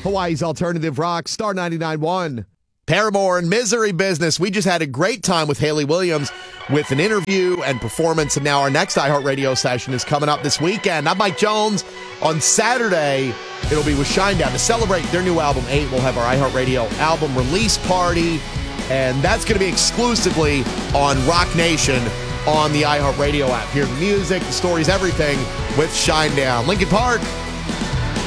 Hawaii's Alternative Rock, Star 99.1. Paramore and Misery Business. We just had a great time with Hayley Williams with an interview and performance, and now our next iHeartRadio session is coming up this weekend. I'm Mike Jones. On Saturday, it'll be with Shinedown. To celebrate their new album, 8, we'll have our iHeartRadio album release party, and that's going to be exclusively on Rock Nation on the iHeartRadio app. Hear the music, the stories, everything with Shinedown. Lincoln Park.